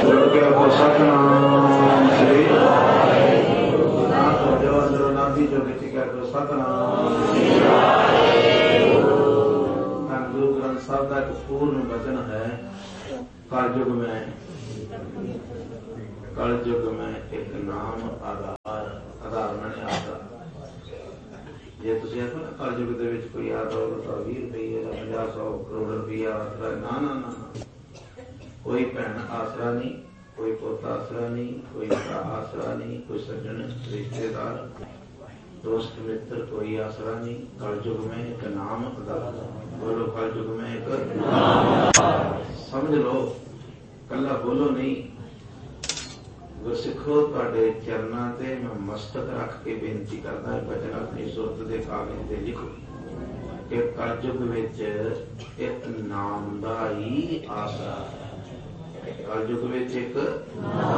जुड़ के को सतनाम श्री नाथ जो अंदर नाथी जो किसी का को सतनाम धन गुरु ग्रंथ साहब का एक पूर्ण वचन है। कलयुग में एक नाम आधार मैंने आधार। जे तुसीं आखो ना कलयुग दे विच कोई आधार 20 रुपये 50-100 करोड़ रुपया आसरा, ना ना ना, कोई भैन आसरा नहीं, कोई पोता आसरा नहीं, कोई भरा आसरा नहीं, कोई सज्जन रिश्तेदार दोस्त मित्र कोई आसरा नहीं। कलयुग में एक नाम आधार। बोलो कलयुग में एक नाम, समझ लो, कला बोलो नहीं। गुरसिखो तुहाडे चरनां ते मैं मस्तक रख के बेनती करदा, बचन अपनी सुरत दे कागज ते लिखो कि कलयुग विच एक नाम दा ही आसरा है। कलयुग विच एक नाम